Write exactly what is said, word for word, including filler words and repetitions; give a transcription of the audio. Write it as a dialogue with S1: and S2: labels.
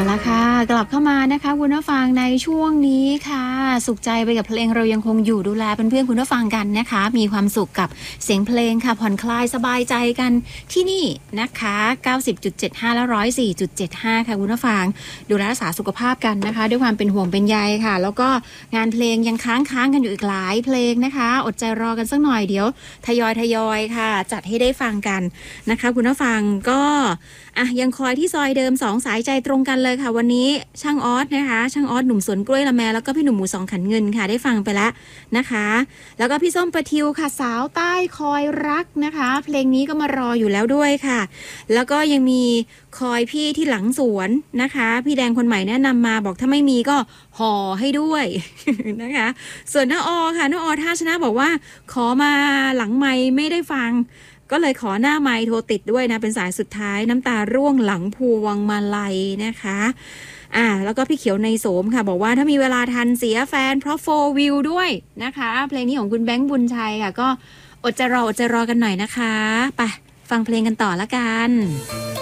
S1: ละค่ะกลับเข้ามานะคะคุณผู้ฟังในช่วงนี้ค่ะสุขใจไปกับเพลงเรายังคงอยู่ดูแลเพื่อนๆคุณผู้ฟังกันนะคะมีความสุขกับเสียงเพลงค่ะผ่อนคลายสบายใจกันที่นี่นะคะ เก้าสิบจุดเจ็ดห้า และ หนึ่งร้อยสี่จุดเจ็ดห้า ค่ะคุณผู้ฟังดูแลรักษาสุขภาพกันนะคะด้วยความเป็นห่วงเป็นใยค่ะแล้วก็งานเพลงยังค้างค้างกันอยู่อีกหลายเพลงนะคะอดใจรอกันสักหน่อยเดี๋ยวทยอยทยอยค่ะจัดให้ได้ฟังกันนะคะคุณผู้ฟังก็อ่ะยังคอยที่ซอยเดิมสองสายใจตรงกันเลยค่ะวันนี้ช่างออสนะคะช่างออสหนุ่มสวนกล้วยละแมแล้วก็พี่หนุ่มหมูสองขันเงินค่ะได้ฟังไปแล้วนะคะแล้วก็พี่ส้มประทิวค่ะสาวใต้คอยรักนะคะเพลงนี้ก็มารออยู่แล้วด้วยค่ะแล้วก็ยังมีคอยพี่ที่หลังสวนนะคะพี่แดงคนใหม่แนะนำมาบอกถ้าไม่มีก็ห่อให้ด้วย นะคะส่วนน้าออค่ะน้าออท่าชนะบอกว่าขอมาหลังไมค์ไม่ได้ฟังก็เลยขอหน้าไมค์โทรติดด้วยนะเป็นสายสุดท้ายน้ำตาร่วงหลังพวงมาลัยนะคะอ่าแล้วก็พี่เขียวในโสมค่ะบอกว่าถ้ามีเวลาทันเสียแฟนเพราะโฟร์วิวด้วยนะคะเพลงนี้ของคุณแบงค์บุญชัยค่ะก็อดจะรออดจะรอกันหน่อยนะคะไปฟังเพลงกันต่อละกัน